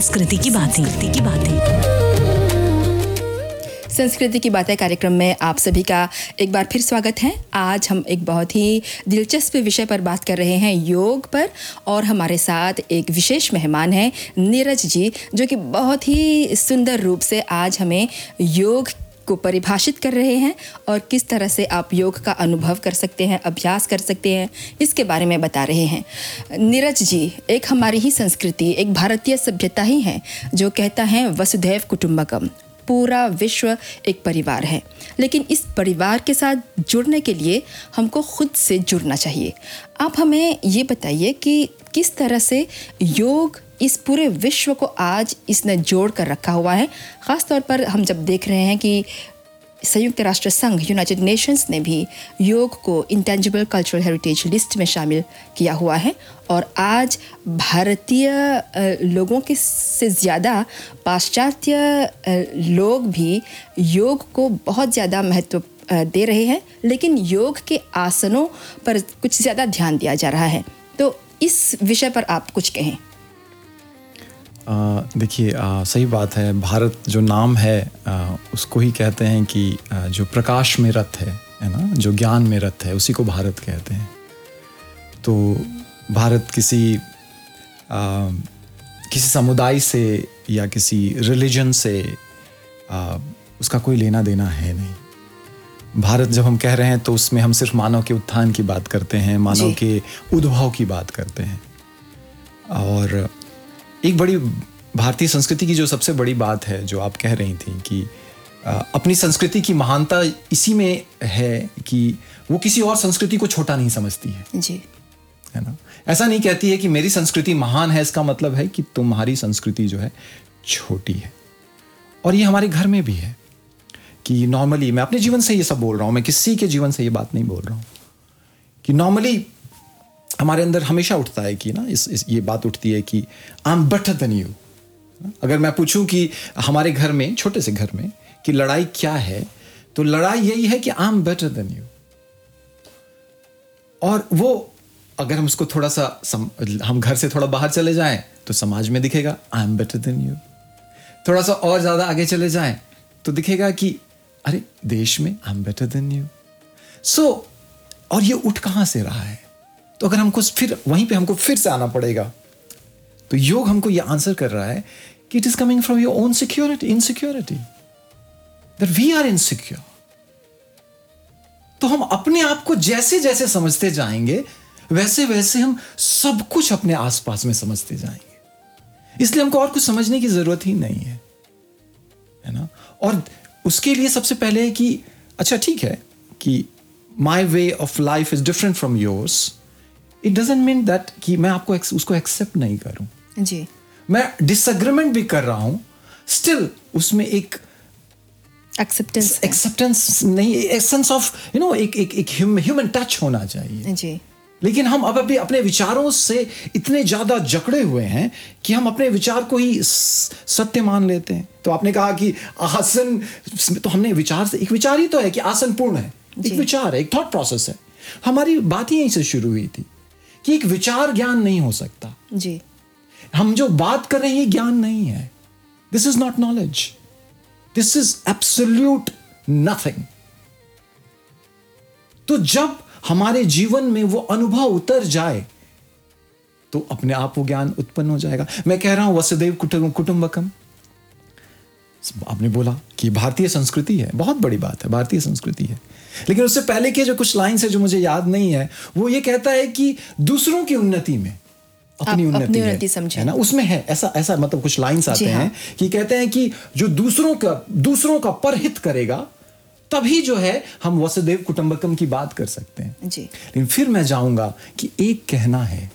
संस्कृति की बातें। संस्कृति की बातें कार्यक्रम में आप सभी का एक बार फिर स्वागत है। आज हम एक बहुत ही दिलचस्प विषय पर बात कर रहे हैं, योग पर, और हमारे साथ एक विशेष मेहमान हैं नीरज जी, जो कि बहुत ही सुंदर रूप से आज हमें योग को परिभाषित कर रहे हैं और किस तरह से आप योग का अनुभव कर सकते हैं, अभ्यास कर सकते हैं, इसके बारे में बता रहे हैं। नीरज जी, एक हमारी ही संस्कृति, एक भारतीय सभ्यता ही है जो कहता है वसुधैव कुटुंबकम, पूरा विश्व एक परिवार है। लेकिन इस परिवार के साथ जुड़ने के लिए हमको खुद से जुड़ना चाहिए। आप हमें ये बताइए कि किस तरह से योग इस पूरे विश्व को आज इसने जोड़ कर रखा हुआ है। ख़ास तौर पर हम जब देख रहे हैं कि संयुक्त राष्ट्र संघ यूनाइटेड नेशंस ने भी योग को इंटेंजिबल कल्चरल हेरिटेज लिस्ट में शामिल किया हुआ है, और आज भारतीय लोगों के से ज़्यादा पाश्चात्य लोग भी योग को बहुत ज़्यादा महत्व दे रहे हैं, लेकिन योग के आसनों पर कुछ ज़्यादा ध्यान दिया जा रहा है। तो इस विषय पर आप कुछ कहें। देखिए, सही बात है। भारत जो नाम है उसको ही कहते हैं कि जो प्रकाश में रत है ना, जो ज्ञान में रत है, उसी को भारत कहते हैं। तो भारत किसी समुदाय से या किसी रिलीजन से उसका कोई लेना देना है नहीं। भारत जब हम कह रहे हैं तो उसमें हम सिर्फ मानव के उत्थान की बात करते हैं, मानव के उद्भव की बात करते हैं। और एक बड़ी भारतीय संस्कृति की जो सबसे बड़ी बात है, जो आप कह रही थी कि अपनी संस्कृति की महानता इसी में है कि वो किसी और संस्कृति को छोटा नहीं समझती है जी, है ना। ऐसा नहीं कहती है कि मेरी संस्कृति महान है, इसका मतलब है कि तुम्हारी संस्कृति जो है छोटी है। और ये हमारे घर में भी है कि नॉर्मली, मैं अपने जीवन से ये सब बोल रहा हूँ, मैं किसी के जीवन से ये बात नहीं बोल रहा हूँ, कि नॉर्मली हमारे अंदर हमेशा उठता है कि ना ये बात उठती है कि I am better than you. अगर मैं पूछूं कि हमारे घर में, छोटे से घर में, कि लड़ाई क्या है, तो लड़ाई यही है कि I am better than you. और वो अगर हम उसको थोड़ा सा हम घर से थोड़ा बाहर चले जाएं तो समाज में दिखेगा I am better than you. थोड़ा सा और ज्यादा आगे चले जाएं तो दिखेगा कि अरे देश में I am better than you. सो और ये उठ कहां से रहा है? तो अगर हमको फिर वहीं पे हमको फिर से आना पड़ेगा, तो योग हमको ये आंसर कर रहा है कि it is coming from your own insecurity, that we are insecure. तो हम अपने आप को जैसे जैसे समझते जाएंगे, वैसे वैसे हम सब कुछ अपने आसपास में समझते जाएंगे। इसलिए हमको और कुछ समझने की जरूरत ही नहीं है ना। और उसके लिए सबसे पहले है कि अच्छा ठीक है कि माई way of life is different from yours. It doesn't mean that कि मैं आपको उसको एक्सेप्ट नहीं करूं जी। मैं डिसएग्रीमेंट भी कर रहा हूं, स्टिल उसमें एक एक्सेप्टेंस नहीं, एसेंस ऑफ एक ह्यूमन टच होना चाहिए जी। लेकिन हम अब अभी अपने विचारों से इतने ज्यादा जकड़े हुए हैं कि हम अपने विचार को ही सत्य मान लेते हैं। तो आपने कहा कि आसन, तो हमने विचार से, एक विचार ही तो है कि आसन पूर्ण है, एक विचार है, एक थॉट प्रोसेस है। हमारी बात ही यहीं से शुरू हुई थी कि एक विचार ज्ञान नहीं हो सकता जी। हम जो बात कर रहे हैं ये ज्ञान नहीं है। This is not knowledge, this is absolute nothing. तो जब हमारे जीवन में वो अनुभव उतर जाए तो अपने आप वो ज्ञान उत्पन्न हो जाएगा। मैं कह रहा हूं वसुधैव कुटुंबकम, आपने बोला कि भारतीय संस्कृति है, बहुत बड़ी बात है, भारतीय संस्कृति है। लेकिन उससे पहले के जो कुछ लाइन्स है जो मुझे याद नहीं है, वो ये कहता है कि दूसरों की उन्नति में अपनी उन्नति है ना, उसमें है ऐसा मतलब कुछ लाइन्स आते हैं कि कहते हैं कि जो दूसरों का परहित करेगा तभी जो है हम वसुधैव कुटुंबकम की बात कर सकते हैं जी। लेकिन फिर मैं जाऊंगा कि एक कहना है